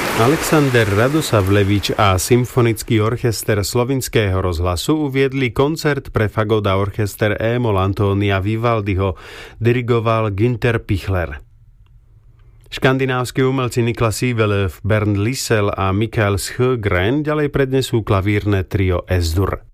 Alexander Radosavljevič a Symfonický orchester Slovinského rozhlasu uviedli koncert pre fagot a orchester E-moll Antónia Vivaldiho, dirigoval Günther Pichler. Škandinávski umelci Niklas Ivelöv, Bernd Lissel a Mikael Sjögren ďalej prednesú klavírne trio S-dur.